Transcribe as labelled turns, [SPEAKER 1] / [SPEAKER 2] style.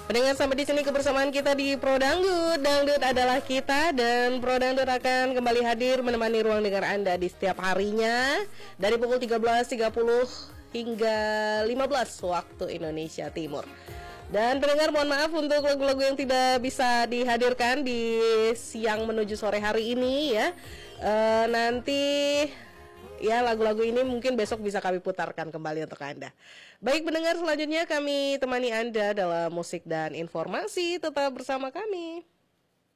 [SPEAKER 1] Pendengar, sampai di sini kebersamaan kita di Pro Dangdut. Dangdut adalah kita, dan Pro Dangdut akan kembali hadir menemani ruang dengar Anda di setiap harinya dari pukul 13.30 hingga 15 waktu Indonesia Timur. Dan pendengar, mohon maaf untuk lagu-lagu yang tidak bisa dihadirkan di siang menuju sore hari ini ya. Nanti ya, lagu-lagu ini mungkin besok bisa kami putarkan kembali untuk Anda. Baik pendengar, selanjutnya kami temani Anda dalam musik dan informasi. Tetap bersama kami.